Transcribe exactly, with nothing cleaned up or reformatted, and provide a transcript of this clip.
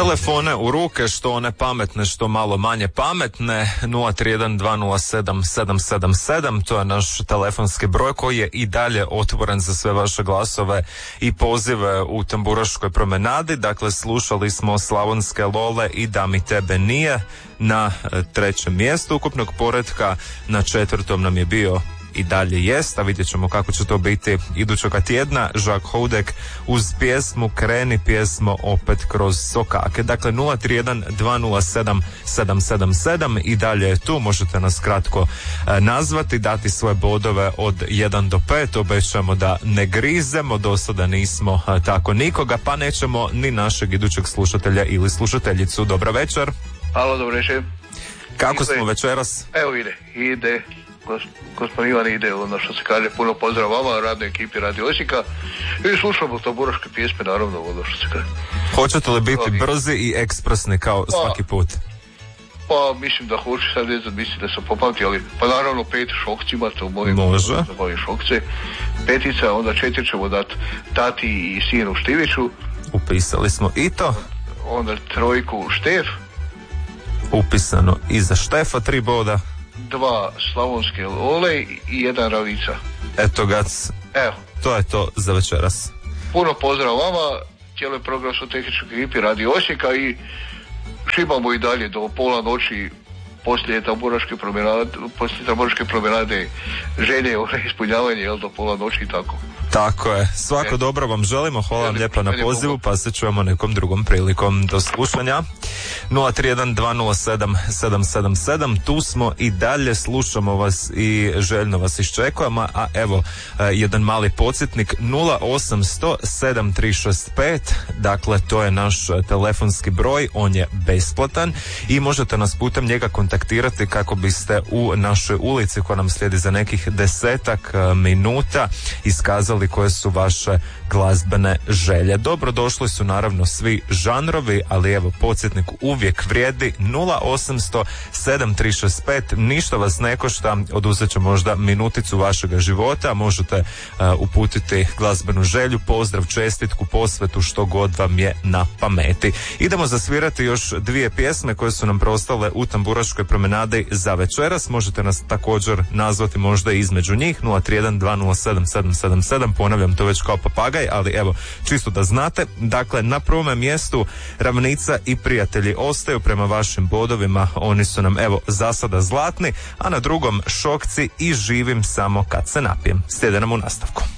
Telefone u ruke, što one pametne, što malo manje pametne. Nula tri jedan dva nula sedam sedam sedam sedam, to je naš telefonski broj koji je i dalje otvoren za sve vaše glasove i pozive u Tamburaškoj promenadi. Dakle, slušali smo Slavonske Lole i Da mi tebe nije na trećem mjestu ukupnog poretka. Na četvrtom nam je bio i dalje jest, a vidjet ćemo kako će to biti idućega tjedna. Jacques Houdek uz pjesmu Kreni, pjesmo opet kroz sokake. Dakle, nula tri jedan dva nula sedam sedam sedam sedam i dalje je tu, možete nas kratko e, nazvati, dati svoje bodove od jedan do pet. Obećamo da ne grizemo, do sada nismo e, tako nikoga, pa nećemo ni našeg idućeg slušatelja ili slušateljicu. Dobra večer. Halo, dobro večer. Kako ide, smo večeras? Evo ide, ide. Gospodin Ivan ide, ono što se kaže, puno pozdrav vama, radnoj ekipi Radio Osijeka i slušamo tamburaške pjesme, naravno, ono što se kaže. Hoćete li biti okay. brzi i ekspresni kao pa, svaki put? Pa mislim da hoću, sad ne znam, mislim da sam popamtio, ali pa naravno pet šokci imate u mojim, Može. za moje šokce, petica, onda četiri ćemo dati tati i sinu Štiviću. Upisali smo i to. Onda trojku Štef. Upisano i za Štefa tri boda. Dva Slavonske Lole i jedan Ravica. Eto gac. Evo. To je to za večeras. Puno pozdrav vama, cijeli program su tehničkoj ekipi Radio Osijeka i šibamo i dalje do pola noći poslije tamburaške promenade, poslije tamburaške promenade želje o ispunjavanje, jel, do pola noći i tako. Tako je. Svako e. dobro vam želimo, hvala vam lijepa na pozivu, pa se čujemo nekom drugom prilikom. Do slušanja. nula tri jedan dva nula sedam sedam sedam sedam, tu smo i dalje, slušamo vas i željno vas iščekujemo, a evo jedan mali podsjetnik, nula osam sto sedam tri šest pet, dakle to je naš telefonski broj, on je besplatan i možete nas putem njega kontaktirati kako biste u našoj ulici koja nam slijedi za nekih desetak minuta iskazali koje su vaše glazbene želje. Dobro došli su naravno svi žanrovi, ali evo podsjetnik uvijek vrijedi, nula osam sto sedam tri šest pet, ništa vas ne košta, oduzet će možda minuticu vašega života, možete uh, uputiti glazbenu želju, pozdrav, čestitku, posvetu, što god vam je na pameti. Idemo zasvirati još dvije pjesme koje su nam preostale u Tamburaškoj promenadi za večeras. Možete nas također nazvati možda između njih, nula tri jedan dva nula sedam sedam sedam sedam, ponavljam to već kao papagaj, ali evo, čisto da znate. Dakle, na prvome mjestu Ravnica i Prijatelji ostaju prema vašim bodovima, oni su nam evo za sada zlatni, a na drugom Šokci i Živim samo kad se napijem. Slijede nam u nastavku.